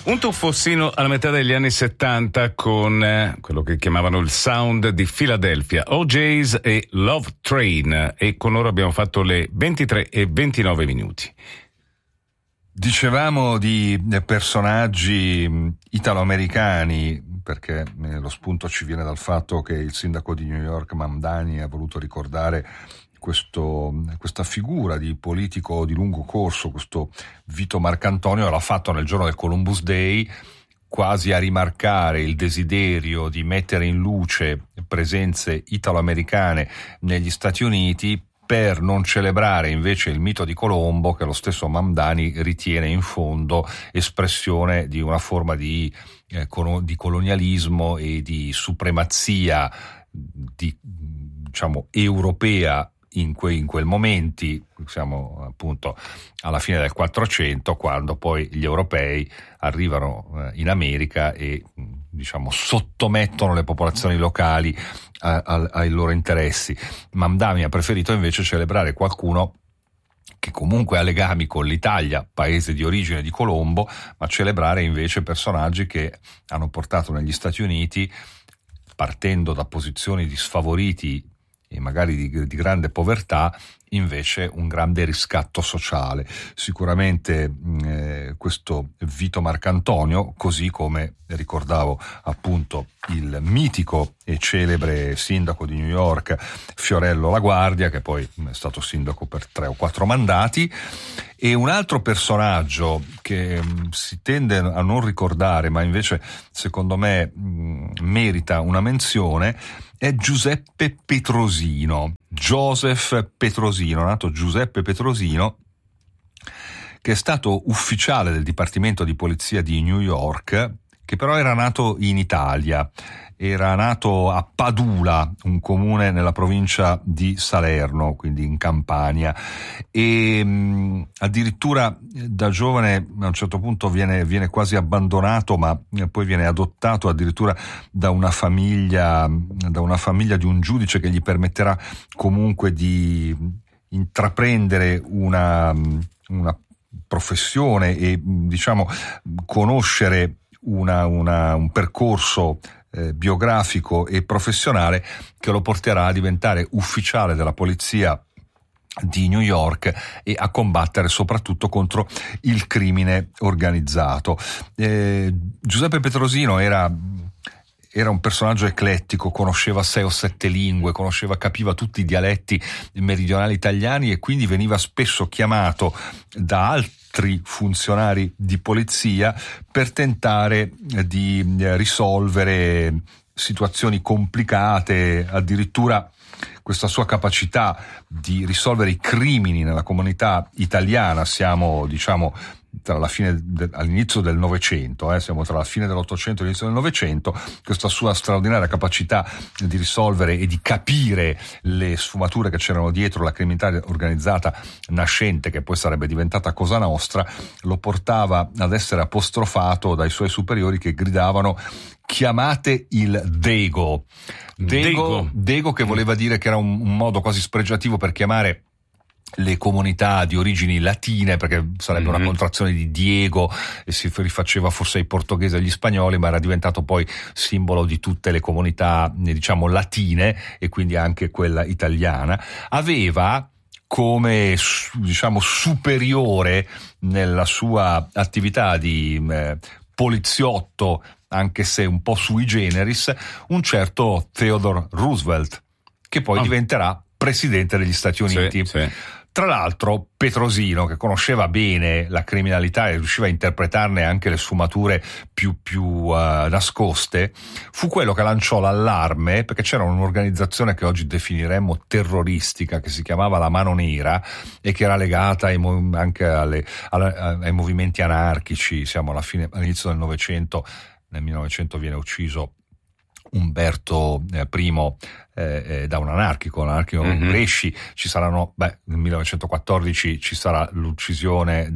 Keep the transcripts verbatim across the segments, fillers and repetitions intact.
Un tuffossino alla metà degli anni settanta con eh, quello che chiamavano il sound di Philadelphia, O J's e Love Train, e con loro abbiamo fatto le ventitré e ventinove minuti. Dicevamo di personaggi italoamericani perché lo spunto ci viene dal fatto che il sindaco di New York Mamdani ha voluto ricordare Questo, questa figura di politico di lungo corso, questo Vito Marcantonio. L'ha fatto nel giorno del Columbus Day, quasi a rimarcare il desiderio di mettere in luce presenze italoamericane negli Stati Uniti, per non celebrare invece il mito di Colombo, che lo stesso Mamdani ritiene in fondo espressione di una forma di, eh, di colonialismo e di supremazia di, diciamo, europea in, que, in quel momenti. Siamo appunto alla fine del quattrocento, quando poi gli europei arrivano eh, in America e diciamo sottomettono le popolazioni locali a, a, ai loro interessi. Mamdani ha preferito invece celebrare qualcuno che comunque ha legami con l'Italia, paese di origine di Colombo, ma celebrare invece personaggi che hanno portato negli Stati Uniti, partendo da posizioni di sfavoriti e magari di, di grande povertà, invece un grande riscatto sociale. Sicuramente eh, questo Vito Marcantonio, così come ricordavo appunto il mitico e celebre sindaco di New York Fiorello La Guardia, che poi è stato sindaco per tre o quattro mandati. E un altro personaggio che mh, si tende a non ricordare, ma invece secondo me mh, merita una menzione, è Giuseppe Petrosino, Joseph Petrosino, nato Giuseppe Petrosino, che è stato ufficiale del Dipartimento di Polizia di New York, che però era nato in Italia. Era nato a Padula, un comune nella provincia di Salerno, quindi in Campania, e mh, addirittura da giovane a un certo punto viene, viene quasi abbandonato, ma poi viene adottato addirittura da una famiglia, da una famiglia di un giudice che gli permetterà comunque di intraprendere una, una professione e diciamo conoscere una, una, un percorso eh, biografico e professionale che lo porterà a diventare ufficiale della polizia di New York e a combattere soprattutto contro il crimine organizzato. Eh, Giuseppe Petrosino era Era un personaggio eclettico, conosceva sei o sette lingue, conosceva, capiva tutti i dialetti meridionali italiani e quindi veniva spesso chiamato da altri funzionari di polizia per tentare di risolvere situazioni complicate. Addirittura questa sua capacità di risolvere i crimini nella comunità italiana, siamo diciamo tra la fine de, all'inizio del Novecento, eh, siamo tra la fine dell'Ottocento e l'inizio del Novecento, questa sua straordinaria capacità di risolvere e di capire le sfumature che c'erano dietro la criminalità organizzata nascente, che poi sarebbe diventata Cosa Nostra, lo portava ad essere apostrofato dai suoi superiori, che gridavano: chiamate il Dego. Dego, Dego. Dego che voleva dire che era un, un modo quasi spregiativo per chiamare le comunità di origini latine, perché sarebbe mm-hmm. una contrazione di Diego e si rifaceva forse ai portoghesi e agli spagnoli, ma era diventato poi simbolo di tutte le comunità, diciamo, latine e quindi anche quella italiana. Aveva come, diciamo, superiore nella sua attività di eh, poliziotto, anche se un po' sui generis, un certo Theodore Roosevelt, che poi oh. diventerà presidente degli Stati Uniti. Sì, sì. Tra l'altro Petrosino, che conosceva bene la criminalità e riusciva a interpretarne anche le sfumature più, più uh, nascoste, fu quello che lanciò l'allarme, perché c'era un'organizzazione che oggi definiremmo terroristica, che si chiamava la Mano Nera e che era legata ai, anche alle, alle, ai movimenti anarchici. Siamo alla fine, all'inizio del Novecento, nel millenovecento viene ucciso Umberto eh, I eh, eh, da un anarchico, l'anarchico mm-hmm. Bresci. Ci saranno, beh, nel millenovecentoquattordici ci sarà l'uccisione del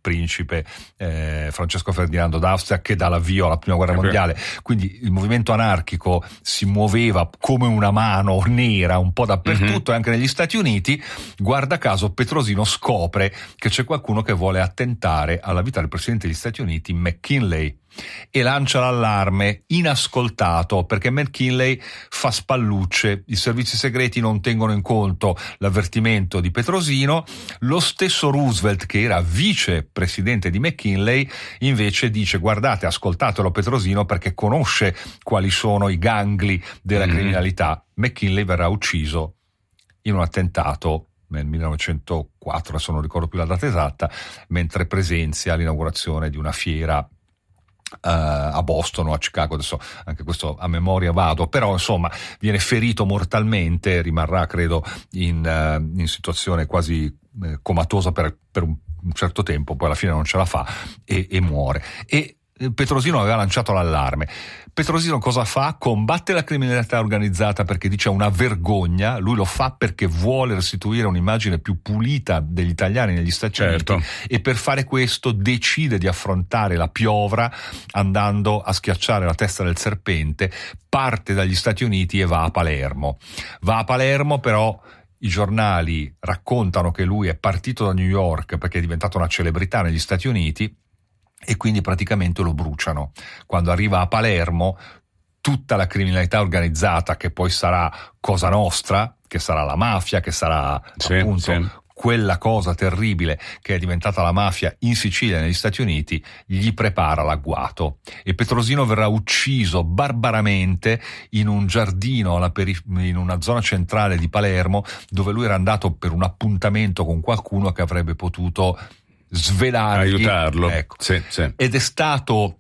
principe eh, Francesco Ferdinando d'Austria, che dà l'avvio alla prima guerra mondiale. Quindi il movimento anarchico si muoveva come una mano nera un po' dappertutto, mm-hmm. anche negli Stati Uniti. Guarda caso Petrosino scopre che c'è qualcuno che vuole attentare alla vita del presidente degli Stati Uniti, McKinley, e lancia l'allarme inascoltato, perché McKinley fa spallucce, i servizi segreti non tengono in conto l'avvertimento di Petrosino. Lo stesso Roosevelt, che era vicepresidente di McKinley, invece dice: guardate, ascoltatelo Petrosino, perché conosce quali sono i gangli della mm-hmm. criminalità. McKinley verrà ucciso in un attentato nel millenovecentoquattro, adesso non ricordo più la data esatta, mentre presenzia all'inaugurazione di una fiera Uh, a Boston o a Chicago, adesso anche questo a memoria vado, però insomma viene ferito mortalmente, rimarrà credo in, uh, in situazione quasi eh, comatosa per, per un, un certo tempo, poi alla fine non ce la fa e, e muore. E Petrosino aveva lanciato l'allarme. Petrosino cosa fa? Combatte la criminalità organizzata perché dice è una vergogna. Lui lo fa perché vuole restituire un'immagine più pulita degli italiani negli Stati certo. Uniti, e per fare questo decide di affrontare la piovra andando a schiacciare la testa del serpente. Parte dagli Stati Uniti e va a Palermo. Va a Palermo, però i giornali raccontano che lui è partito da New York perché è diventato una celebrità negli Stati Uniti, e quindi praticamente lo bruciano. Quando arriva a Palermo, tutta la criminalità organizzata, che poi sarà Cosa Nostra, che sarà la mafia, che sarà sì, appunto sì. quella cosa terribile che è diventata la mafia in Sicilia e negli Stati Uniti, gli prepara l'agguato. E Petrosino verrà ucciso barbaramente in un giardino alla perif- in una zona centrale di Palermo, dove lui era andato per un appuntamento con qualcuno che avrebbe potuto svelargli, aiutarlo, ecco. sì, sì. Ed è stato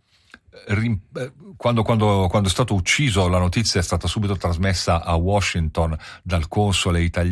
quando, quando, quando è stato ucciso, la notizia è stata subito trasmessa a Washington dal console italiano